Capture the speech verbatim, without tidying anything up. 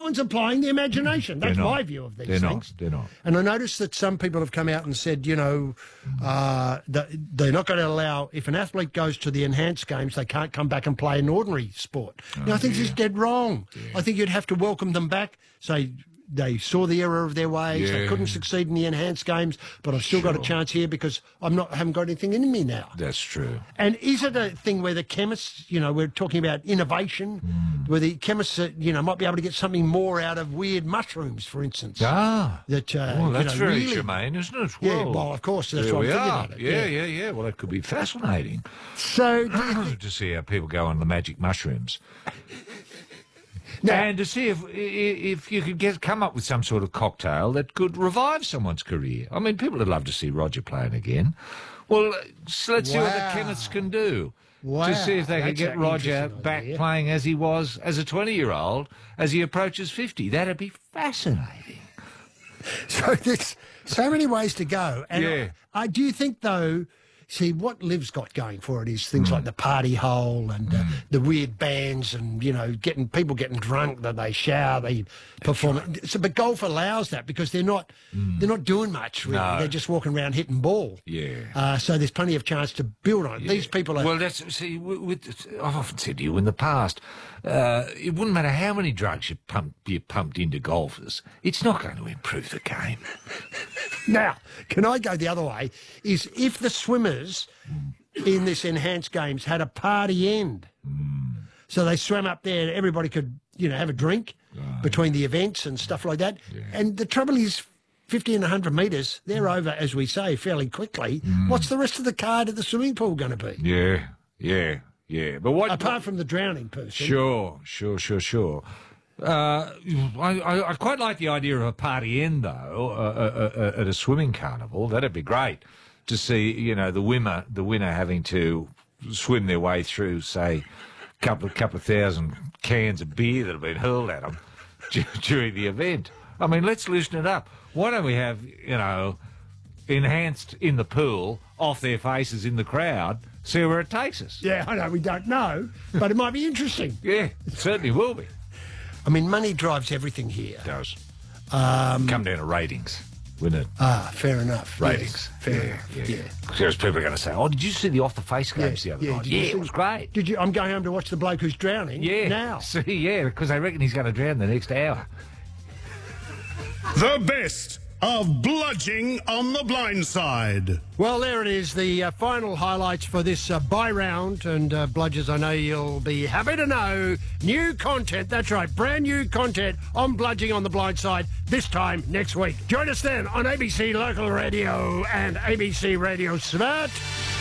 one's applying the imagination. That's my view of these they're things. Not, they're not. And I noticed that some people have come out and said, you know, uh, that they're not going to allow, if an athlete goes to the enhanced games, they can't come back and play an ordinary sport. Oh, now, I think yeah. this is dead wrong. Yeah. I think you'd have to welcome them back, say, they saw the error of their ways. Yeah. They couldn't succeed in the enhanced games, but I've still Sure. got a chance here because I'm not haven't got anything in me now. That's true. And is it a thing where the chemists, you know, we're talking about innovation, mm. where the chemists, uh, you know, might be able to get something more out of weird mushrooms, for instance? Ah, that uh, well, that's you know, very really, germane, isn't it? Yeah, Well, well, of course, that's there what I'm we thinking are. of it. Yeah, Yeah, yeah, yeah. Well, that could be fascinating. So, do you think, to see how people go on the magic mushrooms. now, And to see if if you could get come up with some sort of cocktail that could revive someone's career. I mean, people would love to see Roger playing again. Well, so let's see what the Wow. chemists can do Wow, to see if they can that's get an Roger interesting back idea. playing as he was as a twenty-year-old as he approaches fifty. That'd be fascinating. so there's so many ways to go. And Yeah. I, I do think, though, see, what Liv's got going for it is things Mm. like the party hole and uh, the weird bands and, you know, getting people getting drunk, that they shower, they perform. So, but golf allows that because they're not Mm. they're not doing much, really. No. They're just walking around hitting ball. Yeah. Uh, so there's plenty of chance to build on it. Yeah. These people are... Well, that's see. With, with, I've often said to you in the past, uh, it wouldn't matter how many drugs you pump you pumped into golfers. It's not going to improve the game. Now, can I go the other way? Is if the swimmers in this enhanced games had a party end, Mm. so they swam up there, everybody could, you know, have a drink Right. between the events and stuff like that. Yeah. And the trouble is, fifty and one hundred metres, they're over, as we say, fairly quickly. Mm. What's the rest of the card at the swimming pool going to be? Yeah, yeah, yeah. But what? Apart from the drowning person. Sure, sure, sure, sure. Uh, I, I, I quite like the idea of a party end, though, uh, uh, uh, at a swimming carnival. That'd be great to see, you know, the winner, the winner having to swim their way through, say, a couple of couple of thousand cans of beer that have been hurled at them during the event. I mean, let's loosen it up. Why don't we have, you know, enhanced in the pool, off their faces in the crowd, see where it takes us? Yeah, I know, we don't know, but it might be interesting. Yeah, it certainly will be. I mean, money drives everything here. It does. Um, Come down to ratings, wouldn't it? ah, fair enough. Ratings. Yes, fair yeah, enough. yeah. Yeah. Because people are going to say, oh, did you see the off-the-face games Yeah, the other yeah, night? did you Yeah, see- it was great. Did you? I'm going home to watch the bloke who's drowning. Yeah. Now. See, yeah, because I reckon he's going to drown the next hour. The best of Bludging on the Blind Side. Well, there it is, the uh, final highlights for this uh, bye round. And uh, Bludgers, I know you'll be happy to know new content. That's right, brand new content on Bludging on the Blind Side this time next week. Join us then on A B C Local Radio and A B C Radio Smart.